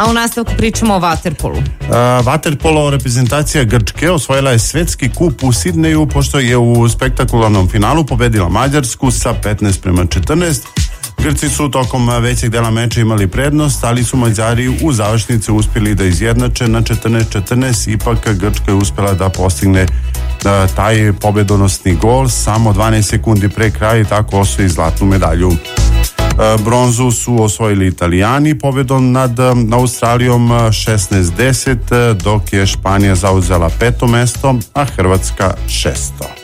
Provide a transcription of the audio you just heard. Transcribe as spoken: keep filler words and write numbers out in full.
A u nastavku pričamo o vaterpolu. Uh, vaterpolo reprezentacija Grčke osvojila je svetski kup u Sidneju, pošto je u spektakularnom finalu pobedila Mađarsku sa petnaest prema četrnaest. Grci su tokom većeg dela meča imali prednost, ali su Mađari u završnici uspjeli da izjednače na četrnaest četrnaest. Ipak Grčka je uspjela da postigne da, taj pobedonosni gol samo dvanaest sekundi pre kraja i tako osvoji zlatnu medalju. Bronzu su osvojili Italijani pobedom nad Australijom šesnaest deset, dok je Španija zauzela peto mesto, a Hrvatska šesto.